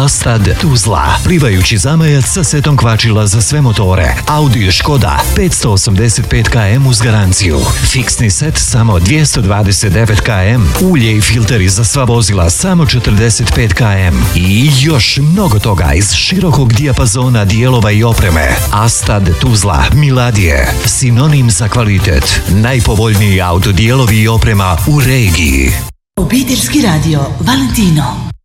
Astad Tuzla, plivajući zamajac sa setom kvačila za sve motore. Audi Škoda 585 km uz garanciju. Fiksni set samo 229 km. Ulje i filteri za sva vozila samo 45 km. I još mnogo toga iz širokog dijapazona dijelova i opreme. Astad Tuzla, Miladije, sinonim za kvalitet. Najpovoljniji autodijelovi i oprema u regiji. Obiteljski radio Valentino.